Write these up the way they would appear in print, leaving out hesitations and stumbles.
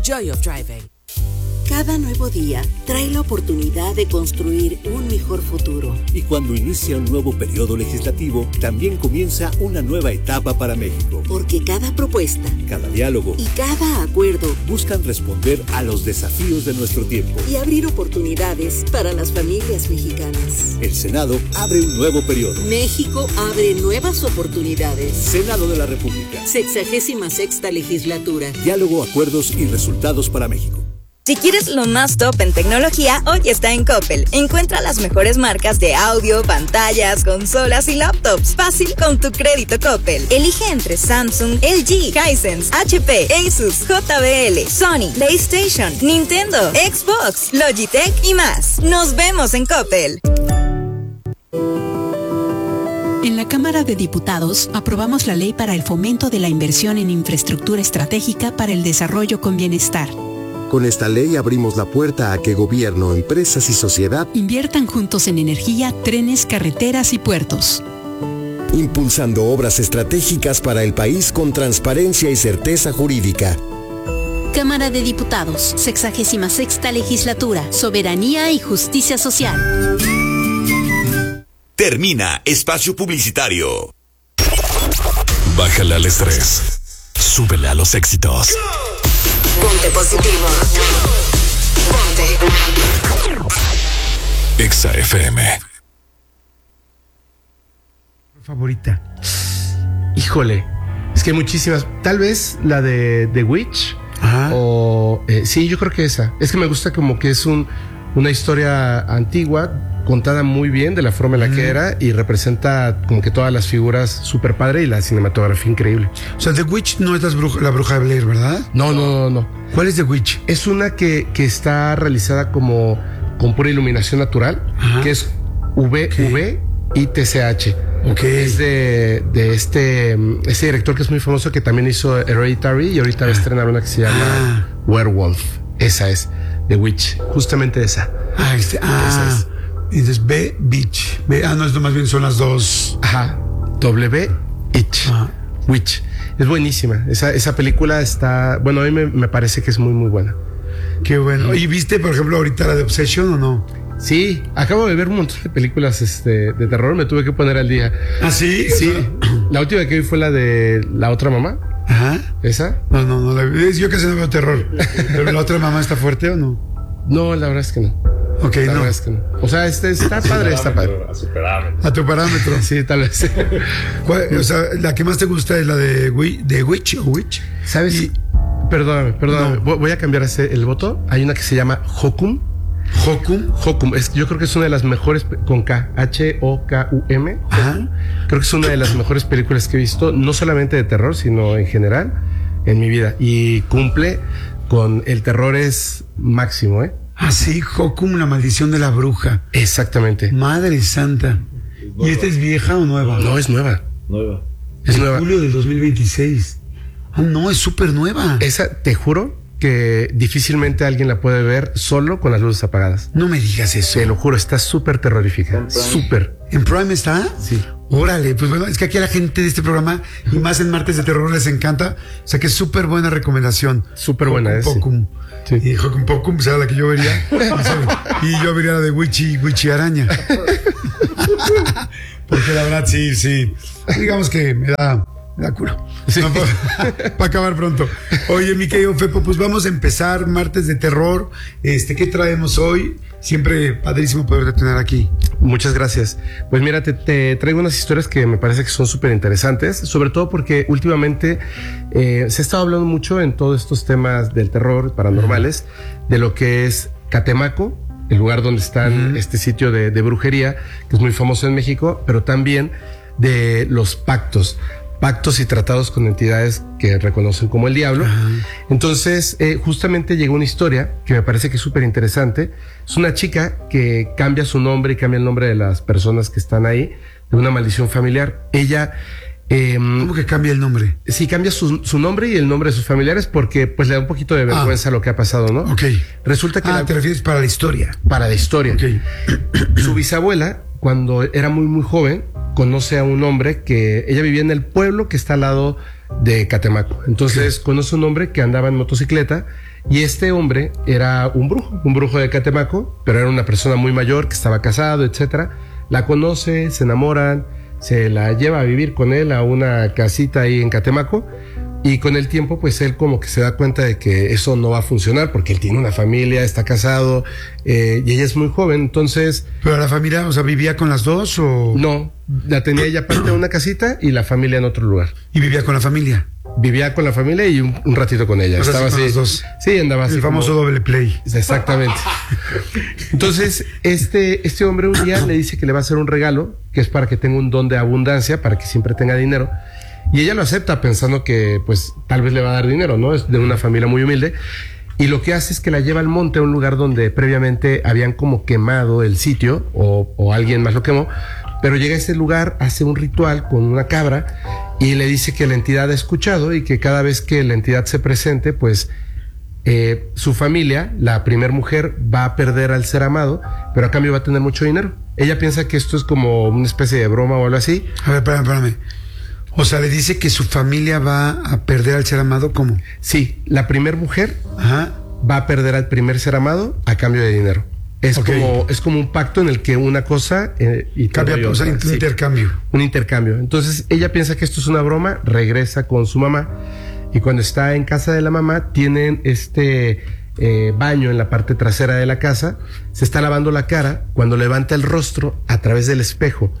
Joy of Driving. Cada nuevo día trae la oportunidad de construir un mejor futuro. Y cuando inicia un nuevo periodo legislativo, también comienza una nueva etapa para México. Porque cada propuesta, cada diálogo y cada acuerdo buscan responder a los desafíos de nuestro tiempo y abrir oportunidades para las familias mexicanas. El Senado abre un nuevo periodo. México abre nuevas oportunidades. Senado de la República. 66ª legislatura. Diálogo, acuerdos y resultados para México. Si quieres lo más top en tecnología, hoy está en Coppel. Encuentra las mejores marcas de audio, pantallas, consolas y laptops. Fácil con tu crédito Coppel. Elige entre Samsung, LG, Hisense, HP, Asus, JBL, Sony, PlayStation, Nintendo, Xbox, Logitech y más. Nos vemos en Coppel. En la Cámara de Diputados aprobamos la ley para el fomento de la inversión en infraestructura estratégica para el desarrollo con bienestar. Con esta ley abrimos la puerta a que gobierno, empresas y sociedad inviertan juntos en energía, trenes, carreteras y puertos. Impulsando obras estratégicas para el país con transparencia y certeza jurídica. Cámara de Diputados, 66ª legislatura, soberanía y justicia social. Termina espacio publicitario. Bájale al estrés. Súbele a los éxitos. Ponte positivo. Ponte. Exa FM. Favorita. Híjole. Es que hay muchísimas. Tal vez la de The Witch. Ajá. O sí, yo creo que esa. Es que me gusta como que es una historia antigua, contada muy bien de la forma en la que era, y representa como que todas las figuras súper padre y la cinematografía increíble. O sea, The Witch no es la bruja de Blair, ¿verdad? No. ¿Cuál es The Witch? Es una que está realizada como con pura iluminación natural. Ajá. Que es VITCH. Okay. Es de este director que es muy famoso, que también hizo Hereditary, y ahorita va a estrenar una que se llama Werewolf. Esa es The Witch, justamente esa. Esa es. Entonces Beach. No, esto más bien son las dos. Ajá. Witch. Es buenísima. Esa película está. Bueno, a mí me parece que es muy, muy buena. Qué bueno. ¿Y viste, por ejemplo, ahorita la de Obsession o no? Sí, acabo de ver un montón de películas de terror. Me tuve que poner al día. ¿Ah, sí? Sí. La última que vi fue la de La Otra Mamá. Ajá. ¿Esa? No. Yo casi no veo terror. ¿Pero La Otra Mamá está fuerte o no? No, la verdad es que no. Ok, la verdad es que no. O sea, está padre, está padre. A tu parámetro. Sí, tal vez. O sea, la que más te gusta es la de Witch o Witch. ¿Sabes? Perdóname. No. Voy a cambiar el voto. Hay una que se llama Hokum. Yo creo que es una de las mejores, con K, H-O-K-U-M. Ajá. Creo que es una de las mejores películas que he visto, no solamente de terror, sino en general en mi vida. Y cumple con el terror es máximo, ¿eh? Ah, sí, Hokum, la maldición de la bruja. Exactamente. Madre santa. ¿Y esta es vieja o nueva? No, es nueva. Es nueva. Julio del 2026. Ah, no, es súper nueva. Esa, te juro que difícilmente alguien la puede ver solo con las luces apagadas. No me digas eso. Te lo juro, está súper terrorífica. Súper. ¿En Prime está? Sí. Órale, pues bueno, es que aquí a la gente de este programa, y más en Martes de Terror, les encanta. O sea que es súper buena recomendación. Súper buena es. Sí. Y Hokum Pokum será la que yo vería. Y yo vería la de Witchy Araña. Porque la verdad, sí. Digamos que me da culo. Sí. No, para acabar pronto. Oye, mi querido Fepo, pues vamos a empezar Martes de Terror. ¿Qué traemos hoy? Siempre padrísimo poderte tener aquí. Muchas gracias. Pues mira, te traigo unas historias que me parece que son súper interesantes, sobre todo porque últimamente se ha estado hablando mucho en todos estos temas del terror, paranormales, de lo que es Catemaco, el lugar donde están este sitio de brujería, que es muy famoso en México, pero también de los pactos y tratados con entidades que reconocen como el diablo. Ajá. Entonces, justamente llegó una historia que me parece que es súper interesante. Es una chica que cambia su nombre y cambia el nombre de las personas que están ahí, de una maldición familiar. Ella... ¿Cómo que cambia el nombre? Sí, cambia su nombre y el nombre de sus familiares porque pues le da un poquito de vergüenza lo que ha pasado, ¿no? Ok. Resulta que... te refieres para la historia. Para la historia. Ok. Su bisabuela, cuando era muy, muy joven, conoce a un hombre que ella vivía en el pueblo que está al lado de Catemaco. Entonces conoce a un hombre que andaba en motocicleta Y este hombre era un brujo de Catemaco, pero era una persona muy mayor que estaba casado, etcétera. La conoce, se enamoran, se la lleva a vivir con él a una casita ahí en Catemaco. Y con el tiempo, pues él como que se da cuenta de que eso no va a funcionar porque él tiene una familia, está casado, y ella es muy joven, entonces... ¿Pero la familia, o sea, vivía con las dos o...? No, la tenía ella aparte de una casita y la familia en otro lugar. ¿Y vivía con la familia? Vivía con la familia y un ratito con ella. O sea, estaba sí, así. con los dos. Sí, andaba así. El famoso doble play. Exactamente. Entonces, este hombre un día le dice que le va a hacer un regalo, que es para que tenga un don de abundancia, para que siempre tenga dinero. Y ella lo acepta pensando que, pues, tal vez le va a dar dinero, ¿no? Es de una familia muy humilde. Y lo que hace es que la lleva al monte, a un lugar donde previamente habían como quemado el sitio, o alguien más lo quemó. Pero llega a ese lugar, hace un ritual con una cabra y le dice que la entidad ha escuchado y que cada vez que la entidad se presente, pues su familia, la primer mujer, va a perder al ser amado, pero a cambio va a tener mucho dinero. Ella piensa que esto es como una especie de broma o algo así. A ver, espérame. O sea, le dice que su familia va a perder al ser amado, ¿cómo? Sí, la primer mujer va a perder al primer ser amado a cambio de dinero. Es como un pacto en el que una cosa y cambia, o sea, un intercambio. Un intercambio. Entonces ella piensa que esto es una broma, regresa con su mamá y cuando está en casa de la mamá tienen este baño en la parte trasera de la casa, se está lavando la cara, cuando levanta el rostro a través del espejo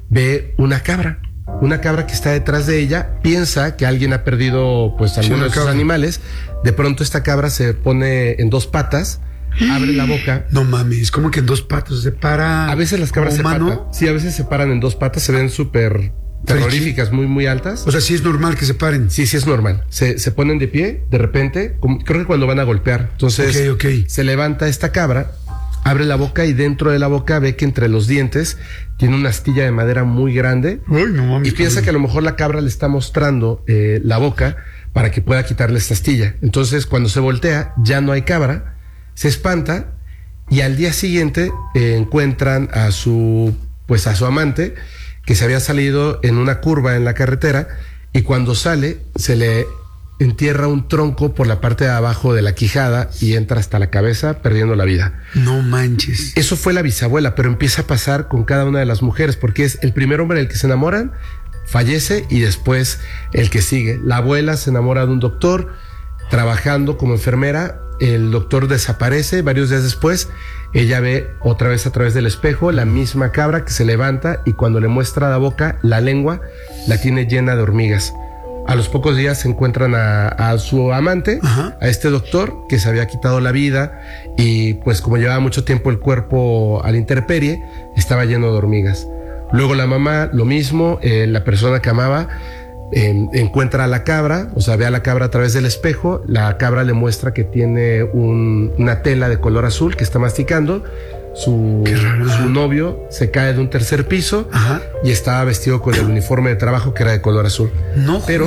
ve una cabra que está detrás de ella, piensa que alguien ha perdido pues algunos de sus animales, de pronto esta cabra se pone en dos patas, abre la boca. No mames, como que en dos patas se para. A veces las cabras se paran. Sí, a veces se paran en dos patas, se ven súper terroríficas, muy, muy altas. O sea, sí es normal que se paren. Sí, sí es normal. Se ponen de pie, de repente, creo que cuando van a golpear. Entonces, se levanta esta cabra, abre la boca y dentro de la boca ve que entre los dientes tiene una astilla de madera muy grande. Ay, no mames, y piensa que a lo mejor la cabra le está mostrando la boca para que pueda quitarle esta astilla. Entonces, cuando se voltea, ya no hay cabra. Se espanta y al día siguiente encuentran a su amante que se había salido en una curva en la carretera y cuando sale se le entierra un tronco por la parte de abajo de la quijada y entra hasta la cabeza perdiendo la vida. No manches. Eso fue la bisabuela, pero empieza a pasar con cada una de las mujeres porque es el primer hombre del que se enamoran, fallece y después el que sigue. La abuela se enamora de un doctor trabajando como enfermera. El doctor desaparece, varios días después ella ve otra vez a través del espejo la misma cabra que se levanta y cuando le muestra la boca, la lengua la tiene llena de hormigas. A los pocos días se encuentran a su amante, a este doctor que se había quitado la vida y pues como llevaba mucho tiempo el cuerpo a la intemperie, estaba lleno de hormigas. Luego la mamá, lo mismo, la persona que amaba encuentra a la cabra, o sea, ve a la cabra a través del espejo, la cabra le muestra que tiene una tela de color azul que está masticando, su novio se cae de un tercer piso y estaba vestido con el uniforme de trabajo que era de color azul. No, pero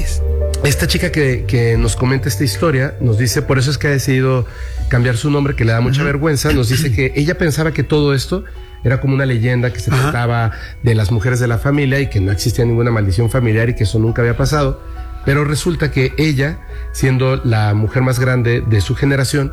esta chica que nos comenta esta historia nos dice, por eso es que ha decidido cambiar su nombre, que le da mucha vergüenza, nos dice que ella pensaba que todo esto era como una leyenda que se trataba de las mujeres de la familia y que no existía ninguna maldición familiar y que eso nunca había pasado. Pero resulta que ella, siendo la mujer más grande de su generación,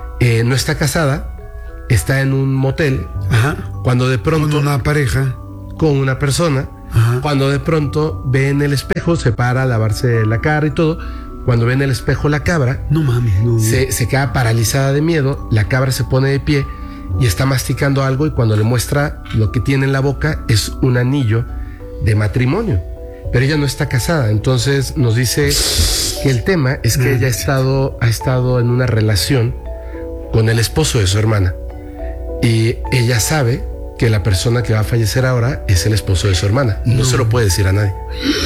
no está casada, está en un motel. Cuando de pronto... Con una pareja. Con una persona. Cuando de pronto ve en el espejo, se para a lavarse la cara y todo. Cuando ve en el espejo la cabra, no mames, no. Se queda paralizada de miedo, la cabra se pone de pie y está masticando algo y cuando le muestra lo que tiene en la boca es un anillo de matrimonio. Pero ella no está casada, entonces nos dice que el tema es que ella ha estado en una relación con el esposo de su hermana y ella sabe que la persona que va a fallecer ahora es el esposo de su hermana. No se lo puede decir a nadie.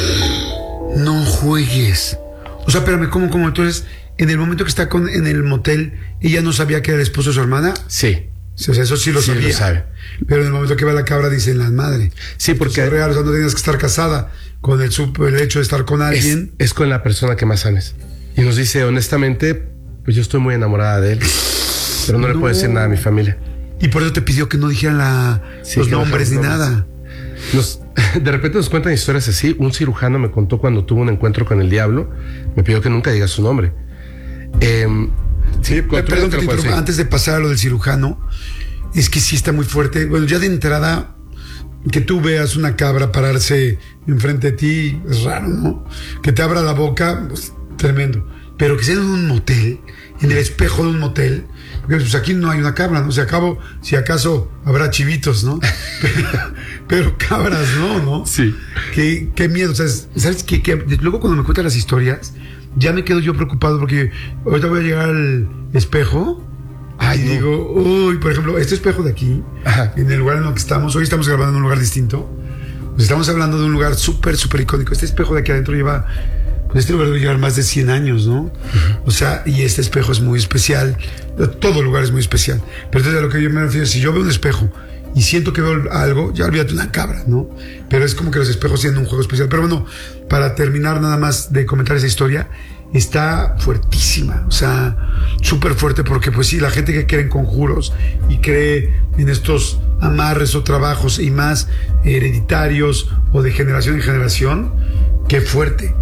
No juegues. O sea, espérame, ¿cómo? Entonces, en el momento que está en el motel, ¿ella no sabía que era el esposo de su hermana? Sí. O sea, eso sí lo sabía. Lo sabe. Pero en el momento que va la cabra, dicen las madres. Sí, porque... Es real, o sea, no tienes que estar casada con el hecho de estar con alguien. Es con la persona que más ames. Y nos dice, honestamente, pues yo estoy muy enamorada de él, pero no le puedo decir nada a mi familia. Y por eso te pidió que no dijeran los nombres ni nada. De repente nos cuentan historias así. Un cirujano me contó cuando tuvo un encuentro con el diablo, me pidió que nunca diga su nombre. Sí, perdón que te interrumpa, antes de pasar a lo del cirujano, es que sí está muy fuerte. Bueno, ya de entrada, que tú veas una cabra pararse enfrente de ti, es raro, ¿no? Que te abra la boca, pues, tremendo. Pero que sea en un motel, en el espejo de un motel, porque pues aquí no hay una cabra, ¿no? Si acaso habrá chivitos, ¿no? pero cabras ¿no? Sí. Qué miedo, ¿sabes qué? Luego cuando me cuentan las historias, ya me quedo yo preocupado porque ahorita voy a llegar al espejo. Ay, no. Digo, uy, por ejemplo, este espejo de aquí, ajá, en el lugar en el que estamos, hoy estamos grabando en un lugar distinto, pues estamos hablando de un lugar súper, súper icónico. Este espejo de aquí adentro lleva, pues este lugar debe llevar más de 100 años, ¿no? Uh-huh. O sea, y este espejo es muy especial, todo lugar es muy especial. Pero entonces a lo que yo me refiero, si yo veo un espejo y siento que veo algo, ya olvídate una cabra, ¿no? Pero es como que los espejos tienen un juego especial. Pero bueno, para terminar nada más de comentar esa historia, está fuertísima, o sea, súper fuerte, porque pues sí, la gente que cree en conjuros y cree en estos amarres o trabajos y más hereditarios o de generación en generación, qué fuerte.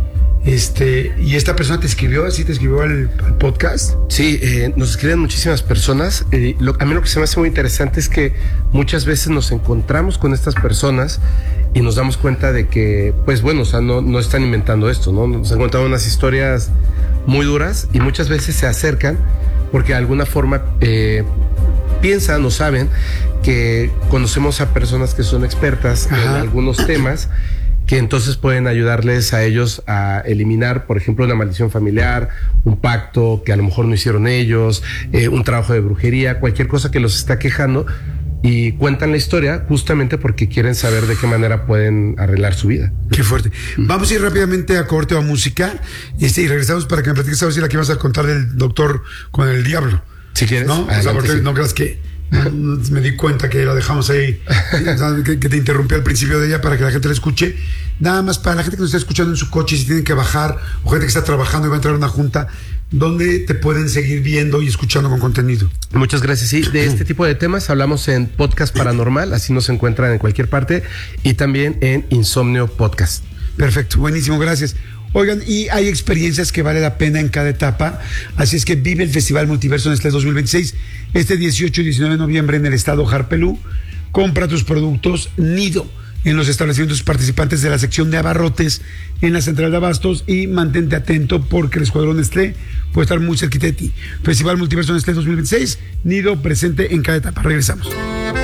Y esta persona te escribió al podcast. Sí, nos escriben muchísimas personas. A mí lo que se me hace muy interesante es que muchas veces nos encontramos con estas personas y nos damos cuenta de que, pues bueno, o sea, no están inventando esto, ¿no? Nos han contado unas historias muy duras y muchas veces se acercan porque de alguna forma piensan o saben que conocemos a personas que son expertas, ajá, en algunos temas, que entonces pueden ayudarles a ellos a eliminar, por ejemplo, una maldición familiar, un pacto que a lo mejor no hicieron ellos, un trabajo de brujería, cualquier cosa que los está quejando, y cuentan la historia justamente porque quieren saber de qué manera pueden arreglar su vida. Qué fuerte. Vamos a ir rápidamente a corte o a música y regresamos para que me platiques a la que vas a contar del doctor con el diablo. Si quieres. ¿No? O sea, porque sí, no creas que me di cuenta que la dejamos ahí, que te interrumpí al principio de ella para que la gente la escuche. Nada más para la gente que nos está escuchando en su coche, si tienen que bajar, o gente que está trabajando y va a entrar a una junta, ¿dónde te pueden seguir viendo y escuchando con contenido? Muchas gracias. Sí, de este tipo de temas hablamos en Podcast Paranormal, así nos encuentran en cualquier parte, y también en Insomnio Podcast. Perfecto, buenísimo, gracias. Oigan, y hay experiencias que vale la pena en cada etapa, así es que vive el Festival Multiverso Nestlé 2026, este 18 y 19 de noviembre en el estado Harpelú. Compra tus productos Nido en los establecimientos participantes de la sección de abarrotes en la central de abastos, y mantente atento porque el escuadrón Nestlé puede estar muy cerquita de ti. Festival Multiverso Nestlé 2026, Nido presente en cada etapa. Regresamos.